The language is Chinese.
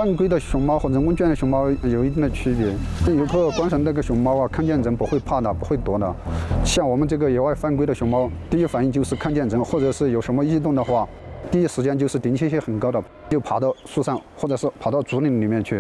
犯规的熊猫和人工圈的熊猫有一定的区别。游客观赏那个熊猫啊，看见人不会怕的，不会躲的。像我们这个野外犯规的熊猫，第一反应就是看见人或者是有什么异动的话，第一时间就是警惕性很高的，就爬到树上或者是跑到竹林里面去。